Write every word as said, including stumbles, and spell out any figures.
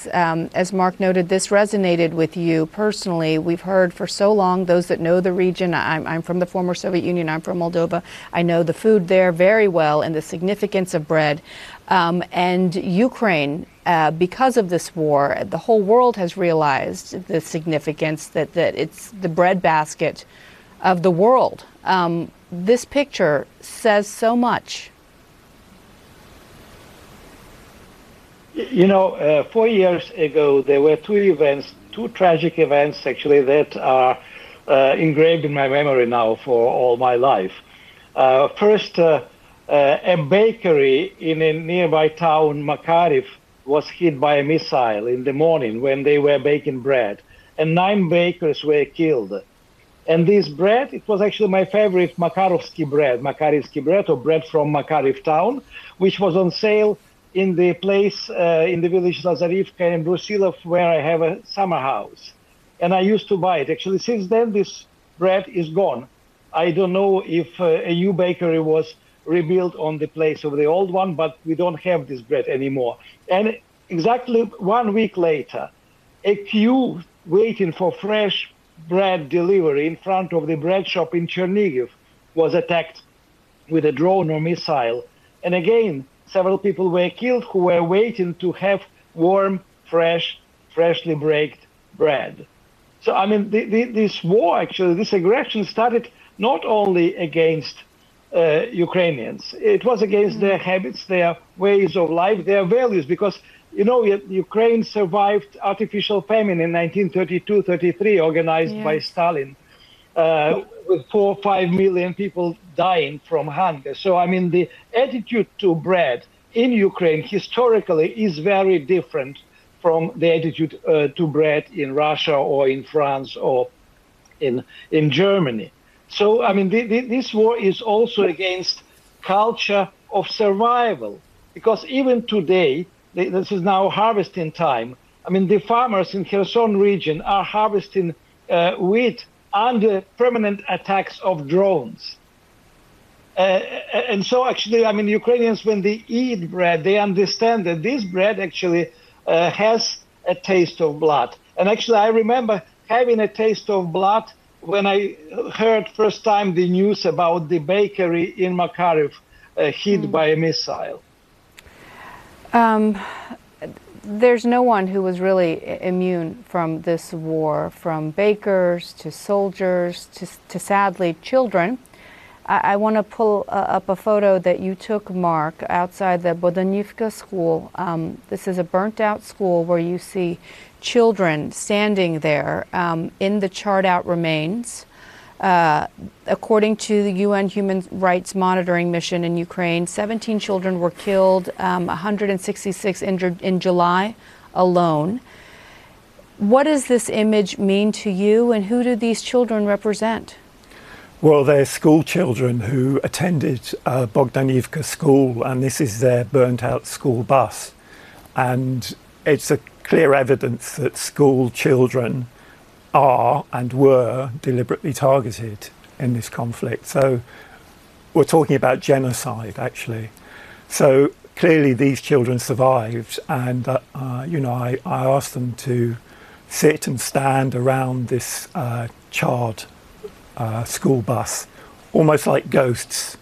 as um, as Mark noted, this resonated with you personally. We've heard for so long, those that know the region, I'm, I'm from the former Soviet Union, I'm from Moldova, I know the food there very well and the significance of bread. Um, and Ukraine, uh, because of this war, the whole world has realized the significance that, that it's the breadbasket of the world. Um, this picture says so much. You know, uh, four years ago, there were two events, two tragic events, actually, that are uh, engraved in my memory now for all my life. Uh, first, uh, uh, a bakery in a nearby town, Makariv, was hit by a missile in the morning when they were baking bread, and nine bakers were killed. And this bread, it was actually my favorite Makarovsky bread, Makarivsky bread, or bread from Makariv town, which was on sale in the place, uh, in the village Lazarivka in Brusilov, where I have a summer house. And I used to buy it. Actually, since then, this bread is gone. I don't know if uh, a new bakery was rebuilt on the place of the old one, but we don't have this bread anymore. And exactly one week later, a queue waiting for fresh bread delivery in front of the bread shop in Chernigiv was attacked with a drone or missile. And again, several people were killed who were waiting to have warm, fresh, freshly baked bread. So, I mean, the, the, this war, actually, this aggression started not only against uh, Ukrainians, it was against mm-hmm. their habits, their ways of life, their values, because, you know, Ukraine survived artificial famine in nineteen thirty-two thirty-three, organized yes. by Stalin, uh, with four or five million people dying from hunger. So, I mean, the attitude to bread in Ukraine historically is very different from the attitude uh, to bread in Russia or in France or in, in Germany. So, I mean, the, the, this war is also against culture of survival, because even today, the, this is now harvesting time. I mean, the farmers in Kherson region are harvesting uh, wheat under permanent attacks of drones. Uh, and so actually, I mean, Ukrainians, when they eat bread, they understand that this bread actually uh, has a taste of blood. And actually, I remember having a taste of blood when I heard first time the news about the bakery in Makariv uh, hit mm. by a missile. Um, there's no one who was really immune from this war, from bakers to soldiers to, to sadly children. I, I want to pull uh, up a photo that you took, Mark, outside the Bodanivka school. Um, this is a burnt out school where you see children standing there um, in the charred out remains. Uh, according to the U N Human Rights Monitoring Mission in Ukraine, seventeen children were killed, um, one hundred sixty-six injured in July alone. What does this image mean to you, and who do these children represent? Well, they're school children who attended uh, Bogdanivka school, and this is their burnt out school bus. And it's a clear evidence that school children are and were deliberately targeted in this conflict. So we're talking about genocide, actually. So clearly these children survived, and uh, uh, you know, I, I asked them to sit and stand around this uh, charred uh, school bus, almost like ghosts.